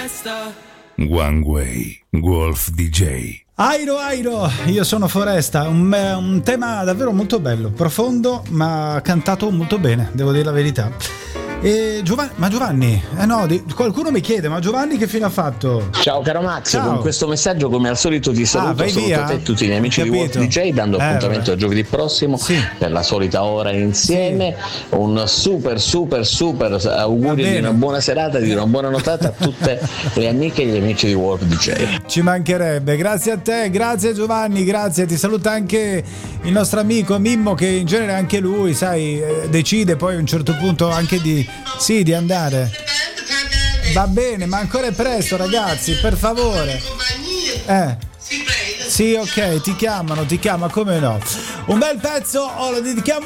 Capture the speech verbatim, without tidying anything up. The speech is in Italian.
One Way, Wolf D J. Airo Airo, io sono Foresta, un, un tema davvero molto bello, profondo, ma cantato molto bene, devo dire la verità. E Giovanni, ma Giovanni, eh no, di, qualcuno mi chiede, ma Giovanni che fine ha fatto? Ciao caro Max, Ciao. Con questo messaggio come al solito ti saluto, ah, saluto via? te e tutti gli amici Capito. di Wolf D J, dando eh, appuntamento vabbè. a giovedì prossimo sì. per la solita ora insieme. Sì. Un super super super auguri di una buona serata, di una buona notata a tutte le amiche e gli amici di Wolf D J. Ci mancherebbe, grazie a te, grazie Giovanni, grazie, ti saluta anche il nostro amico Mimmo, che in genere anche lui, sai, decide poi a un certo punto anche di sì, di andare. Va bene, ma ancora è presto ragazzi, per favore. Eh. Sì, ok, ti chiamano, ti chiama, come no. Un bel pezzo, oh, lo dedichiamo